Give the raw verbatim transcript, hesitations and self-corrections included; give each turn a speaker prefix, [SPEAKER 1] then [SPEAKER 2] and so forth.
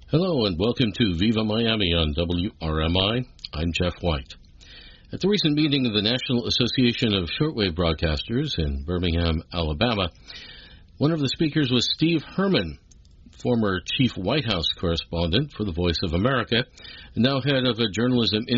[SPEAKER 1] Hello and welcome to Viva Miami on W R M I. I'm Jeff White. At the recent meeting of the National Association of Shortwave Broadcasters in Birmingham, Alabama, one of the speakers was Steve Herman, former chief White House correspondent for the Voice of America, and now head of a journalism